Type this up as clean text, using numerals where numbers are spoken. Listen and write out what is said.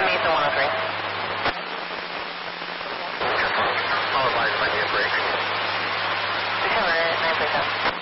Mesa 103. I'll advise if I need a break. Recover it, 937.